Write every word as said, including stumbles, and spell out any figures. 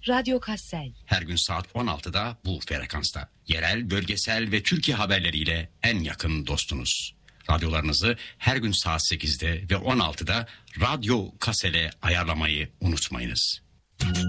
Radyo Kassel. Her gün saat on altıda bu frekansta. Yerel, bölgesel ve Türkiye haberleriyle en yakın dostunuz. Radyolarınızı her gün saat sekizde ve on altıda Radyo Kassel'e ayarlamayı unutmayınız.